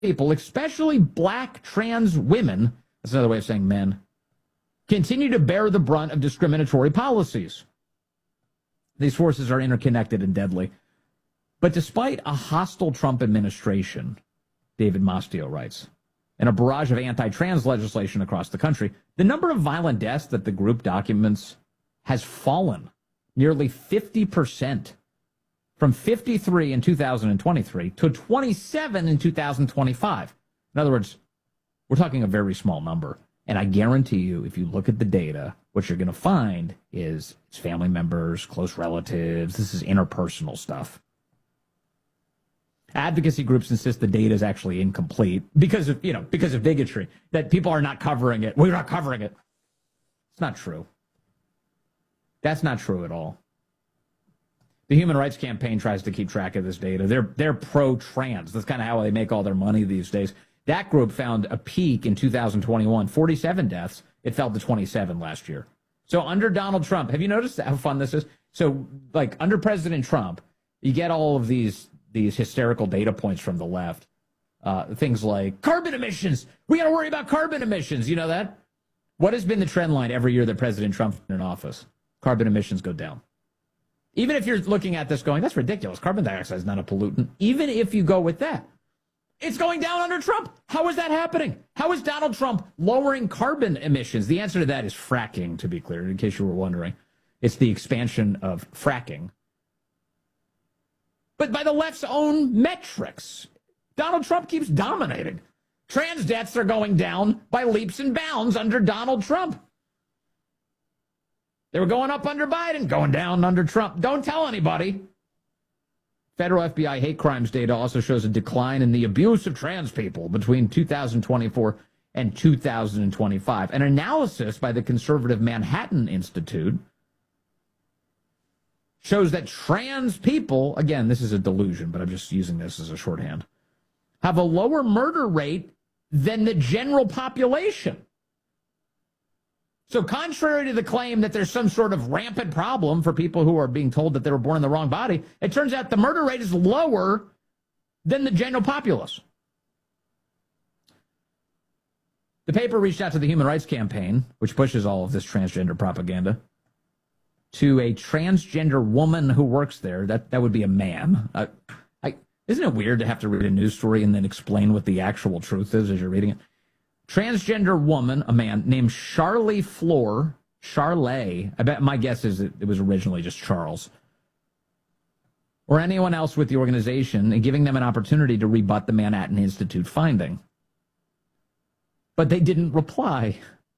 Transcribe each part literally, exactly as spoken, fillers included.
people, especially black trans women, that's another way of saying men, continue to bear the brunt of discriminatory policies. These forces are interconnected and deadly. But despite a hostile Trump administration, David Mastio writes, and a barrage of anti-trans legislation across the country, the number of violent deaths that the group documents has fallen nearly fifty percent, from fifty-three in two thousand twenty-three to twenty-seven in two thousand twenty-five. In other words, we're talking a very small number. And I guarantee you, if you look at the data, what you're going to find is it's family members, close relatives. This is interpersonal stuff. Advocacy groups insist the data is actually incomplete because of, you know, because of bigotry, that people are not covering it. We're not covering it. It's not true. That's not true at all. The Human Rights Campaign tries to keep track of this data. They're they're pro-trans. That's kind of how they make all their money these days. That group found a peak in two thousand twenty-one, forty-seven deaths. It fell to twenty-seven last year. So under Donald Trump, have you noticed how fun this is? So like under President Trump, you get all of these these hysterical data points from the left. Uh, things like carbon emissions. We got to worry about carbon emissions. You know that? What has been the trend line every year that President Trump's been in office? Carbon emissions go down. Even if you're looking at this going, that's ridiculous. Carbon dioxide is not a pollutant. Even if you go with that, it's going down under Trump. How is that happening? How is Donald Trump lowering carbon emissions? The answer to that is fracking, to be clear, in case you were wondering. It's the expansion of fracking. But by the left's own metrics, Donald Trump keeps dominating. Trans deaths are going down by leaps and bounds under Donald Trump. They were going up under Biden, going down under Trump. Don't tell anybody. Federal F B I hate crimes data also shows a decline in the abuse of trans people between two thousand twenty-four and two thousand twenty-five. An analysis by the conservative Manhattan Institute shows that trans people, again, this is a delusion, but I'm just using this as a shorthand, have a lower murder rate than the general population. So contrary to the claim that there's some sort of rampant problem for people who are being told that they were born in the wrong body, it turns out the murder rate is lower than the general populace. The paper reached out to the Human Rights Campaign, which pushes all of this transgender propaganda, to a transgender woman who works there. That that would be a man. Uh, I, isn't it weird to have to read a news story and then explain what the actual truth is as you're reading it? Transgender woman, a man named Charlie Floor, Charlie, I bet my guess is that it was originally just Charles, or anyone else with the organization, and giving them an opportunity to rebut the Manhattan Institute finding. But they didn't reply.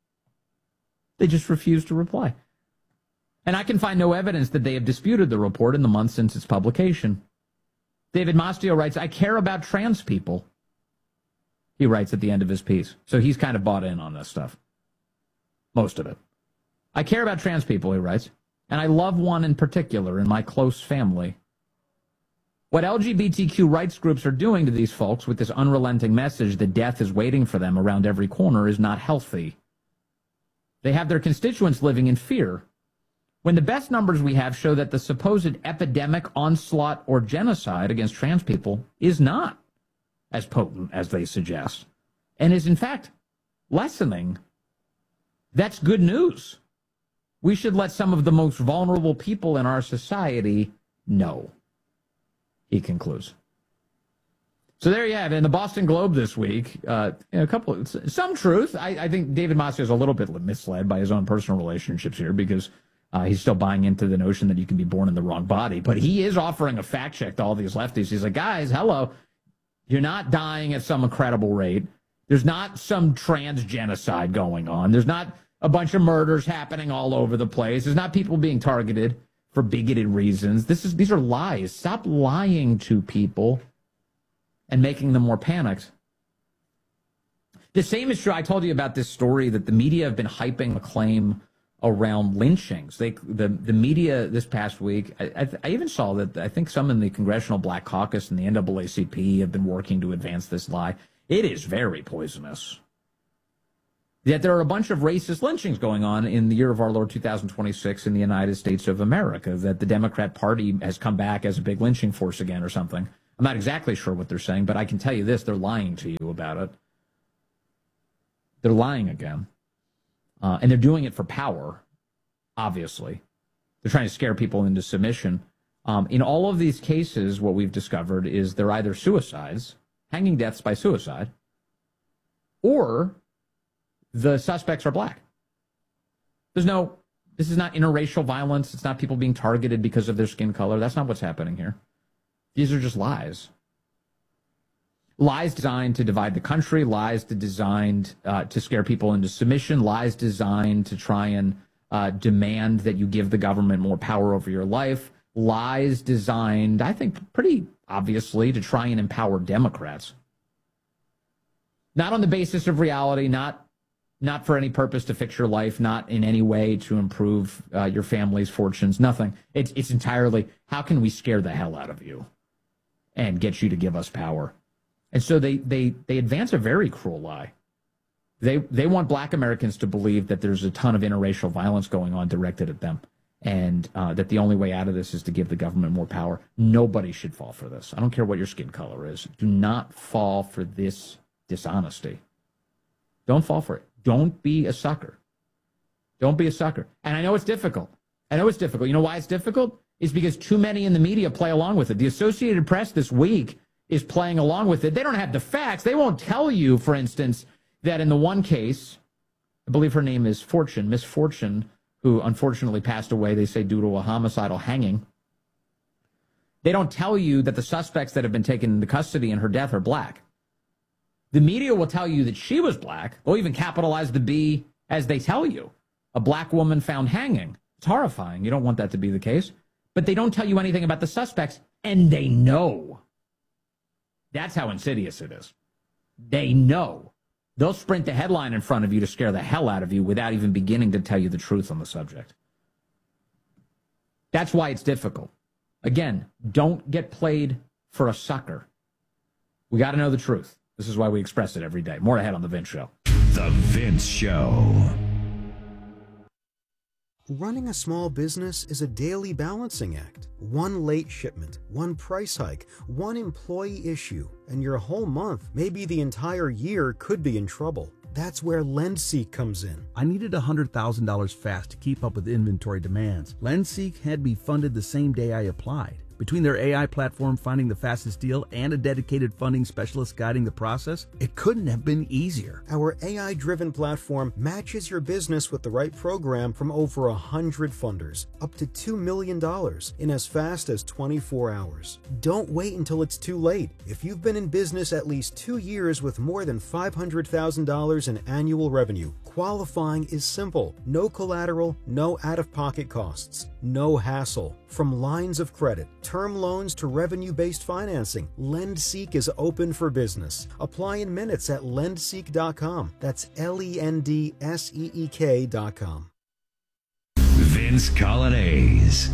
They just refused to reply. And I can find no evidence that they have disputed the report in the months since its publication. David Mastio writes, I care about trans people. He writes at the end of his piece. So he's kind of bought in on this stuff. Most of it. I care about trans people, he writes, and I love one in particular in my close family. What L G B T Q rights groups are doing to these folks with this unrelenting message that death is waiting for them around every corner is not healthy. They have their constituents living in fear. When the best numbers we have show that the supposed epidemic, onslaught, or genocide against trans people is not as potent as they suggest, and is in fact lessening, that's good news. We should let some of the most vulnerable people in our society know, he concludes. So there you have it. In the Boston Globe this week, uh, a couple, some truth. I, I think David Mastio is a little bit misled by his own personal relationships here, because uh, he's still buying into the notion that you can be born in the wrong body. But he is offering a fact check to all these lefties. He's like, guys, hello. You're not dying at some incredible rate. There's not some trans genocide going on. There's not a bunch of murders happening all over the place. There's not people being targeted for bigoted reasons. This is these are lies. Stop lying to people and making them more panicked. The same is true. I told you about this story that the media have been hyping a claim around lynchings. They, the, the media this past week, I, I, I even saw that I think some in the Congressional Black Caucus and the N double A C P have been working to advance this lie. It is very poisonous. Yet there are a bunch of racist lynchings going on in the year of our Lord two thousand twenty-six in the United States of America, that the Democrat Party has come back as a big lynching force again or something. I'm not exactly sure what they're saying, but I can tell you this, they're lying to you about it. They're lying again. Uh, and they're doing it for power, obviously. They're trying to scare people into submission. Um, in all of these cases, what we've discovered is they're either suicides, hanging deaths by suicide, or the suspects are black. There's no, this is not interracial violence. It's not people being targeted because of their skin color. That's not what's happening here. These are just lies. Lies designed to divide the country, lies to designed uh, to scare people into submission, lies designed to try and uh, demand that you give the government more power over your life, lies designed, I think, pretty obviously to try and empower Democrats. Not on the basis of reality, not not for any purpose to fix your life, not in any way to improve uh, your family's fortunes, nothing. It's, it's entirely, how can we scare the hell out of you and get you to give us power? And so they they they advance a very cruel lie. They they want black Americans to believe that there's a ton of interracial violence going on directed at them, and uh, that the only way out of this is to give the government more power. Nobody should fall for this. I don't care what your skin color is. Do not fall for this dishonesty. Don't fall for it. Don't be a sucker. Don't be a sucker. And I know it's difficult. I know it's difficult. You know why it's difficult? It's because too many in the media play along with it. The Associated Press this week is playing along with it. They don't have the facts. They won't tell you, for instance, that in the one case, I believe her name is Fortune, Miss Fortune, who unfortunately passed away, they say, due to a homicidal hanging. They don't tell you that the suspects that have been taken into custody in her death are black. The media will tell you that she was black. They'll even capitalize the B as they tell you. A black woman found hanging. It's horrifying. You don't want that to be the case. But they don't tell you anything about the suspects, and they know. That's how insidious it is. They know. They'll sprint the headline in front of you to scare the hell out of you without even beginning to tell you the truth on the subject. That's why it's difficult. Again, don't get played for a sucker. We got to know the truth. This is why we express it every day. More ahead on The Vince Show. The Vince Show. Running a small business is a daily balancing act. One late shipment, one price hike, one employee issue, and your whole month, maybe the entire year, could be in trouble. That's where LendSeek comes in. I needed one hundred thousand dollars fast to keep up with inventory demands. LendSeek had me funded the same day I applied. Between their A I platform finding the fastest deal and a dedicated funding specialist guiding the process, it couldn't have been easier. Our A I-driven platform matches your business with the right program from over one hundred funders, up to two million dollars in as fast as twenty-four hours. Don't wait until it's too late. If you've been in business at least two years with more than five hundred thousand dollars in annual revenue, qualifying is simple. No collateral, no out-of-pocket costs, no hassle. From lines of credit, term loans to revenue-based financing, LendSeek is open for business. Apply in minutes at lendseek dot com. That's L E N D S E E K dot com. Vince Colonnese.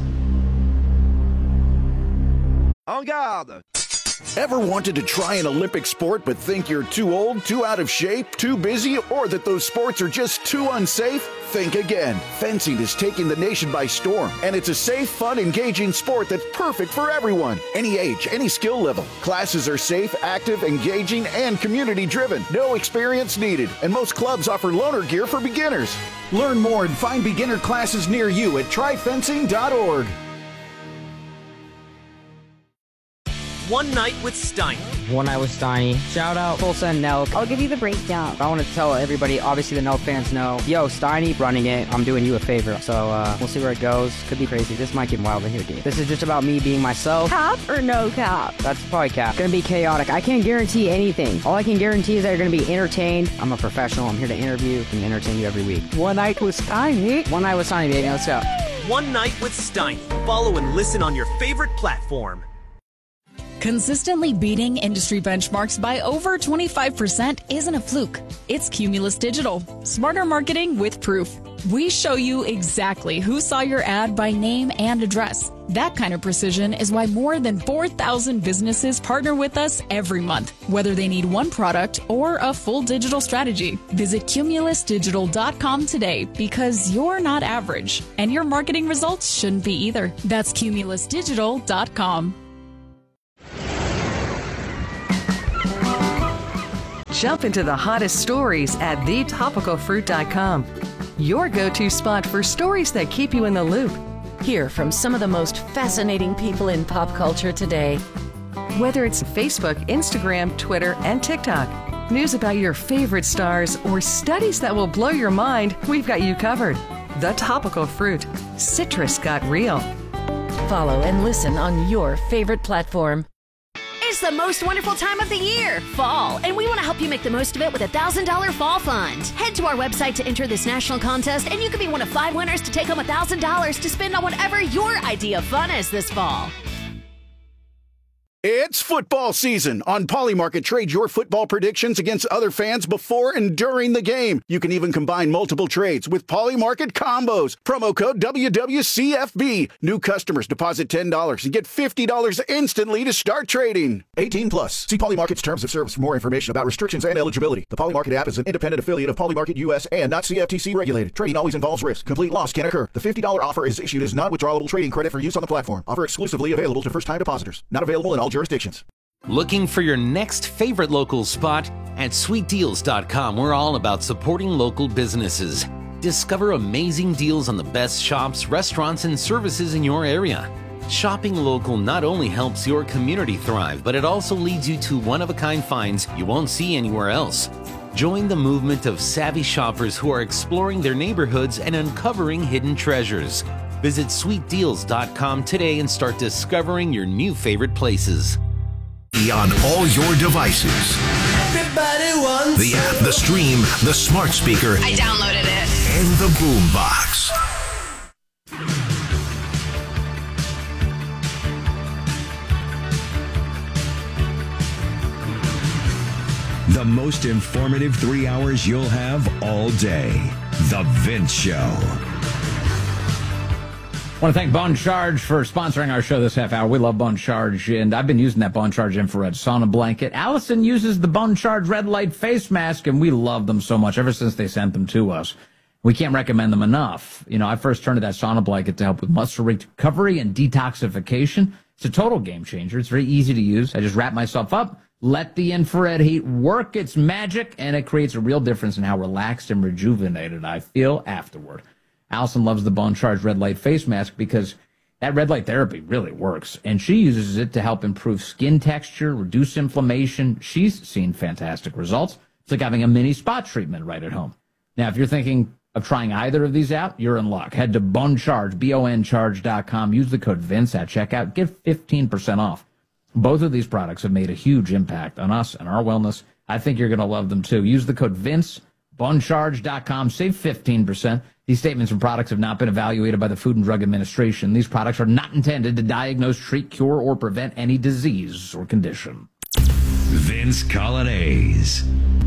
En garde! Ever wanted to try an Olympic sport but think you're too old, too out of shape, too busy, or that those sports are just too unsafe? Think again. Fencing is taking the nation by storm, and it's a safe, fun, engaging sport that's perfect for everyone. Any age, any skill level. Classes are safe, active, engaging, and community-driven. No experience needed, and most clubs offer loaner gear for beginners. Learn more and find beginner classes near you at try fencing dot org. One Night with Steiny. One Night with Steiny. Shout out Tulsa and Nelk. I'll give you the breakdown. I want to tell everybody, obviously the Nelk fans know, yo, Steiny running it, I'm doing you a favor. So uh, we'll see where it goes. Could be crazy. This might get wild in here, dude. This is just about me being myself. Cap or no cap? That's probably cap. Gonna be chaotic. I can't guarantee anything. All I can guarantee is that you're gonna be entertained. I'm a professional. I'm here to interview and entertain you every week. One Night with Steiny. One Night with Steiny, baby. Let's go. One Night with Steiny. Follow and listen on your favorite platform. Consistently beating industry benchmarks by over twenty-five percent isn't a fluke. It's Cumulus Digital. Smarter marketing with proof. We show you exactly who saw your ad by name and address. That kind of precision is why more than four thousand businesses partner with us every month, whether they need one product or a full digital strategy. Visit cumulus digital dot com today because you're not average, and your marketing results shouldn't be either. That's cumulus digital dot com. Jump into the hottest stories at the topical fruit dot com. Your go-to spot for stories that keep you in the loop. Hear from some of the most fascinating people in pop culture today. Whether it's Facebook, Instagram, Twitter, and TikTok, news about your favorite stars, or studies that will blow your mind, we've got you covered. The Topical Fruit. Citrus got real. Follow and listen on your favorite platform. It's the most wonderful time of the year, fall, and we want to help you make the most of it with a one thousand dollars Fall Fund. Head to our website to enter this national contest, and you could be one of five winners to take home one thousand dollars to spend on whatever your idea of fun is this fall. It's football season. On Polymarket, trade your football predictions against other fans before and during the game. You can even combine multiple trades with Polymarket combos. Promo code W W C F B. New customers deposit ten dollars and get fifty dollars instantly to start trading. eighteen plus. See Polymarket's terms of service for more information about restrictions and eligibility. The Polymarket app is an independent affiliate of Polymarket U S and not C F T C regulated. Trading always involves risk. Complete loss can occur. The fifty dollars offer is issued as non-withdrawable trading credit for use on the platform. Offer exclusively available to first-time depositors. Not available in all jurisdictions. Looking for your next favorite local spot? At sweet deals dot com, we're all about supporting local businesses. Discover amazing deals on the best shops, restaurants, and services in your area. Shopping local not only helps your community thrive, but it also leads you to one-of-a-kind finds you won't see anywhere else. Join the movement of savvy shoppers who are exploring their neighborhoods and uncovering hidden treasures. Visit sweet deals dot com today and start discovering your new favorite places. On all your devices. Everybody wants the app, the stream, the smart speaker. I downloaded it. And the boom box. The most informative three hours you'll have all day. The Vince Show. I want to thank Bone Charge for sponsoring our show this half hour. We love Bone Charge, and I've been using that Bone Charge infrared sauna blanket. Allison uses the Bone Charge red light face mask, and we love them so much ever since they sent them to us. We can't recommend them enough. You know, I first turned to that sauna blanket to help with muscle recovery and detoxification. It's a total game changer. It's very easy to use. I just wrap myself up, let the infrared heat work its magic, and it creates a real difference in how relaxed and rejuvenated I feel afterward. Allison loves the Bone Charge red light face mask because that red light therapy really works, and she uses it to help improve skin texture, reduce inflammation. She's seen fantastic results. It's like having a mini spa treatment right at home. Now, if you're thinking of trying either of these out, you're in luck. Head to Bone Charge, B O N charge dot com. Use the code Vince at checkout. Get fifteen percent off. Both of these products have made a huge impact on us and our wellness. I think you're going to love them, too. Use the code Vince, Bone Charge dot com. Save fifteen percent. These statements and products have not been evaluated by the Food and Drug Administration. These products are not intended to diagnose, treat, cure, or prevent any disease or condition. Vince Colonnese.